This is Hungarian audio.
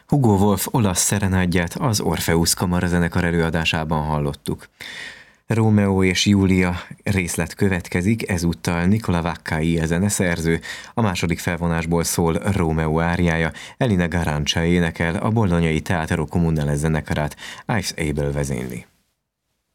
Hugo Wolf olasz szerenádját az Orpheus kamarazenekar előadásában hallottuk. Rómeó és Júlia részlet következik, ezúttal Nicola Vaccai a zeneszerző, a második felvonásból szól Rómeó áriája, Elina Garancia énekel, a Bolognai Teatro Comunale zenekarát Ives Abel vezényli.